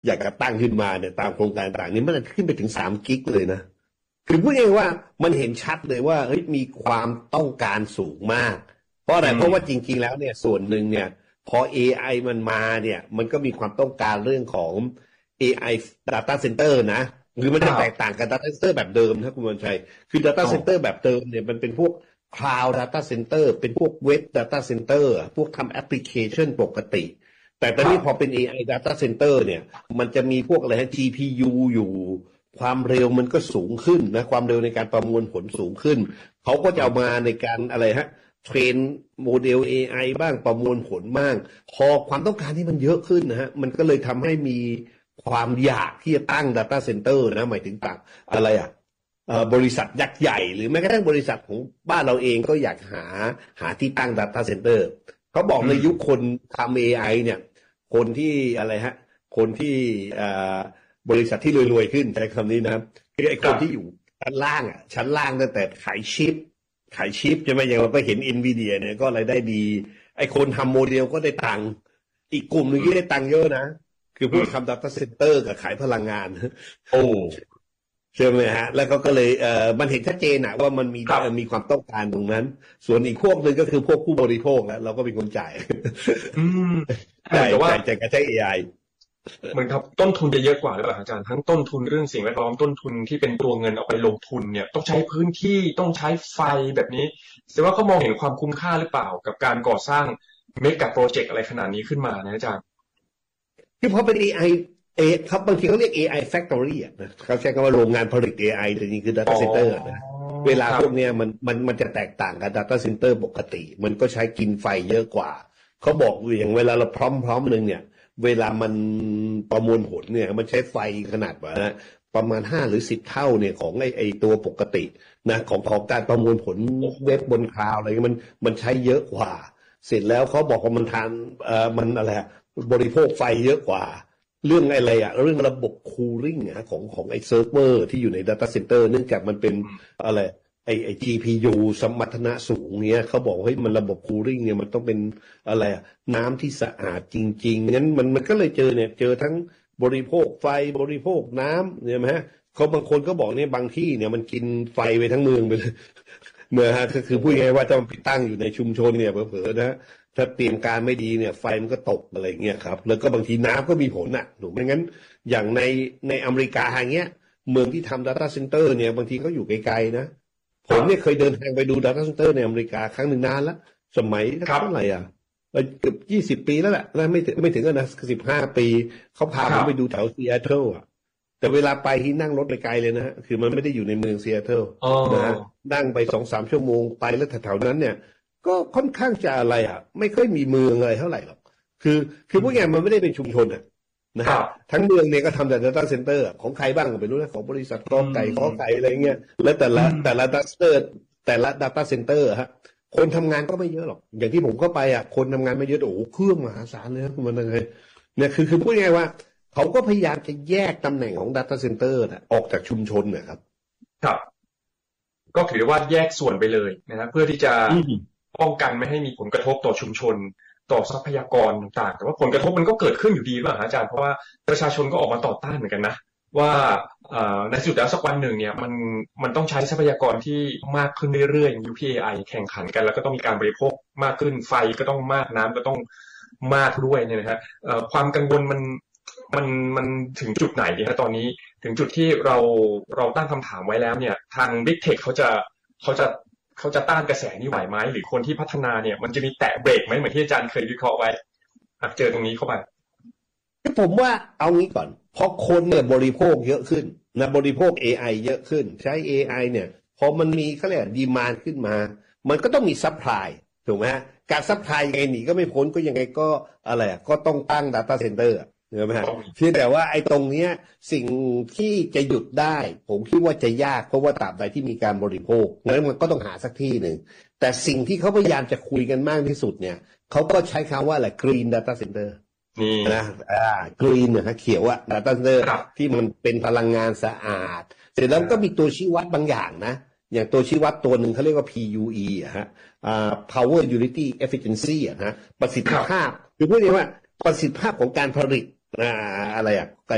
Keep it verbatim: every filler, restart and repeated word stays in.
อยากจะตั้งขึ้นมาเนี่ยตามโครงการต่างนี้มันขึ้นไปถึงสามกิกเลยนะคือพูดง่ายว่ามันเห็นชัดเลยว่าเฮ้ยมีความต้องการสูงมากเพราะอะไรเพราะว่าจริงๆแล้วเนี่ยส่วนหนึ่งเนี่ยพอ เอ ไอ มันมาเนี่ยมันก็มีความต้องการเรื่องของ เอ ไอ Data Center นะหรือมันจะแตกต่างกับ Data Center แบบเดิมนะคุณวันชัยคือ Data Center แบบเดิมเนี่ยมันเป็นพวก Cloud Data Center เป็นพวก Web Data Center พวกทำแอปพลิเคชันปกติแต่ตอนนี้พอเป็น เอ ไอ Data Center เนี่ยมันจะมีพวกอะไรฮะ จี พี ยู อยู่ความเร็วมันก็สูงขึ้นนะความเร็วในการประมวลผลสูงขึ้นเขาก็จะเอามาในการอะไรฮะเทรนโมเดล เอ ไอ บ้างประมวลผลบ้างพอความต้องการที่มันเยอะขึ้นนะฮะมันก็เลยทำให้มีความอยากที่จะตั้ง Data Center นะหมายถึงต่างอะไรอ่ะบริษัทยักษ์ใหญ่หรือแม้กระทั่งบริษัทของบ้านเราเองก็อยากหาหาที่ตั้ง Data Center เขาบอกในยุคคนทำ เอ ไอ เนี่ยคนที่อะไรฮะคนที่บริษัทที่รวยๆขึ้นใช้คำนี้นะครับคือไอ้คนที่อยู่ชั้นล่างอ่ะชั้นล่างตั้งแต่ขายชิปขายชิปใช่ไหมอย่างเราก็เห็น Nvidia เนี่ยก็รายได้ดีไอ้คนทำโมเดลก็ได้ตังค์อีกกลุ่มหนึ่งที่ได้ตังค์เยอะนะคือผู้ทำ Data Center กับขายพลังงานโอ้ใช่ไหมฮะแล้วก็ก็เลยเอ่อมันเห็นชัดเจนนะว่ามันมีมีความต้องการตรงนั้นส่วนอีกพวกหนึ่งก็คือพวกผู้บริโภคแล้วเราก็เป็นคนจ่ายจ่ายจ่ายจ่ายกระใช้ เอ ไอเหมือนครับต้นทุนจะเยอะกว่าหรือเปล่าอาจารย์ทั้งต้นทุนเรื่องสิ่งแวดล้อมต้นทุนที่เป็นตัวเงินเอาไปลงทุนเนี่ยต้องใช้พื้นที่ต้องใช้ไฟแบบนี้แสดงว่าเขามองเห็นความคุ้มค่าหรือเปล่ากับการก่อสร้างเมกะโปรเจกต์อะไรขนาดนี้ขึ้นมานะอาจารย์คือพอเป็น เอ ไอ เอครับบางทีเขาเรียก เอ ไอ Factory อ่ะนะเขาใช้คำว่าโรงงานผลิต เอ ไอ แต่จริงคือ Data Center นะเวลาพวกเนี้ยมันมันมันจะแตกต่างกับ Data Center ปกติมันก็ใช้กินไฟเยอะกว่าเขาบอกอย่างเวลาเราพร้อมๆนึงเนี่ยเวลามันประมวลผลเนี่ยมันใช้ไฟขนาดว่านะประมาณห้าหรือสิบเท่าเนี่ยของไอไอตัวปกตินะของของการประมวลผลเว็บบนคลาวด์อะไรมันมันใช้เยอะกว่าเสร็จแล้วเขาบอกว่ามันทานเอ่อมันอะไรบริโภคไฟเยอะกว่าเรื่องอะไรอะเรื่องระบบคูลิ่งอะของของไอเซิร์ฟเวอร์ที่อยู่ใน Data Center เนื่องจากมันเป็นอะไรไอไอ จี พี ยู สมรรถนะสูงเนี้ยเขาบอกเฮ้ยมันระบบคูลิ่งเนี่ยมันต้องเป็นอะไรอะน้ำที่สะอาดจริงๆงั้นมันมันก็เลยเจอเนี่ยเจอทั้งบริโภคไฟบริโภคน้ำเนี่ยไหมฮะเขาบางคนก็บอกเนี่ยบางที่เนี่ยมันกินไฟไปทั้งเมืองไปเลยเมื่อฮะก็คือพูดง่ายว่าถ้ามันไปตั้งอยู่ในชุมชนเนี่ยเผลอๆนะถ้าเตรียมการไม่ดีเนี่ยไฟมันก็ตกอะไรเงี้ยครับแล้วก็บางทีน้ำก็มีผลอ่ะถูกไหมงั้นอย่างในในอเมริกาอย่างเงี้ยเมืองที่ทำ Data Center เนี่ยบางทีก็อยู่ไกลๆนะผมเนี่ยเคยเดินทางไปดู Data Center ในอเมริกาครั้งหนึ่งนานแล้วสมัยเท่าไหร่อ่ะเกือบยี่สิบปีแล้วแหละแล้วไม่ถึงไม่ถึงนะสิบห้าปีเขาพาผมไปดูแถวซีแอตเทิลอ่ะแต่เวลาไปที่นั่งรถไปไกลเลยนะฮะคือมันไม่ได้อยู่ในเมืองซีแอตเทิลนะฮะนั่งไปสองสามชั่วโมงไปแล้วแถวๆนั้นเนี่ยก็ค่อนข้างจะอะไรอ่ะไม่ค่อยมีเมืองอะไรเท่าไหร่หรอกคือคือพวกอย่างมันไม่ได้เป็นชุมชนอ่ะนะฮะทั้งเมืองเนี่ยก็ทำแต่ Data Center ของใครบ้างก็ไม่รู้นะของบริษัทกอไก่ขอไก่อะไรเงี้ยแล้วแต่ละแต่ละ Data Center แต่ละ Data Center ฮะคนทำงานก็ไม่เยอะหรอกอย่างที่ผมเข้าไปอ่ะคนทำงานไม่เยอะโอ้โหเครื่องมหาศาลเลยนะมันยังไงเนี่ยคือคือพูดง่ายว่าเขาก็พยายามจะแยกตำแหน่งของ Data Center นะออกจากชุมชนนะครับครับก็ถือว่าแยกส่วนไปเลยนะครับเพื่อที่จะป้องกันไม่ให้มีผลกระทบต่อชุมชนต่อทรัพยากรต่างๆแต่ว่าผลกระทบมันก็เกิดขึ้นอยู่ดีป่ะอาจารย์เพราะว่าประชาชนก็ออกมาต่อต้านเหมือนกันนะว่าในสุดแล้วสักวันหนึ่งเนี่ยมันมันต้องใช้ทรัพยากรที่มากขึ้นเรื่อยๆ ยู พี เอ ไอ แข่งขันกันแล้วก็ต้องมีการบริโภคมากขึ้นไฟก็ต้องมากน้ำก็ต้องมากด้วยเนี่ยนะฮะความกังวลมันมันมันถึงจุดไหนนะตอนนี้ถึงจุดที่เราเราตั้งคำถามไว้แล้วเนี่ยทาง Big Tech เขาจะเขาจะเขาจะต้านกระแสนี้ไหวไหมหรือคนที่พัฒนาเนี่ยมันจะมีแตะเบรกไหมเหมือนที่อาจารย์เคยวิเคราะห์ไว้หากเจอตรงนี้เข้าไปผมว่าเอางี้ก่อนพอคนเนี่ยบริโภคเยอะขึ้นนะบริโภค เอ ไอ เยอะขึ้นใช้ เอ ไอ เนี่ยพอมันมีเขาเรียกดีมานด์ขึ้นมามันก็ต้องมีซัพพลายถูกไหมฮะการซัพพลายยังไงหนีก็ไม่พ้นก็ยังไงก็อะไรก็ต้องตั้ง Data Center เห็นไหมฮะเพียงแต่ว่าไอ้ตรงเนี้ยสิ่งที่จะหยุดได้ผมคิดว่าจะยากเพราะว่าตราบใดที่มีการบริโภคงั้นมันก็ต้องหาสักที่หนึ่งแต่สิ่งที่เขาพยายามจะคุยกันมากที่สุดเนี่ยเขาก็ใช้คำว่าอะไร Green Data Center นี่นะอ่ากรีนนะฮะเขียวอะ Data Center ที่มันเป็นพลังงานสะอาดเสร็จแล้วก็มีตัวชี้วัดบางอย่างนะอย่างตัวชี้วัดตัวหนึ่งเขาเรียกว่า พี ยู อี อะฮะอ่า Power Unity Efficiency อะฮะประสิทธิภาพคือพูดง่ายๆว่าประสิทธิภาพของการผลิตอ่าอะไรอะ